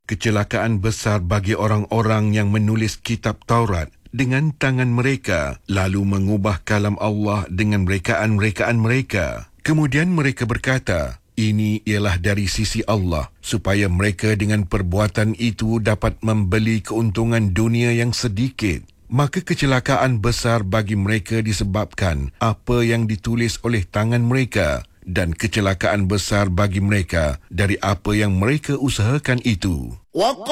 Kecelakaan besar bagi orang-orang yang menulis kitab Taurat dengan tangan mereka, lalu mengubah kalam Allah dengan rekaan-rekaan mereka. Kemudian mereka berkata, ini ialah dari sisi Allah, supaya mereka dengan perbuatan itu dapat membeli keuntungan dunia yang sedikit. Maka kecelakaan besar bagi mereka disebabkan apa yang ditulis oleh tangan mereka, dan kecelakaan besar bagi mereka dari apa yang mereka usahakan itu.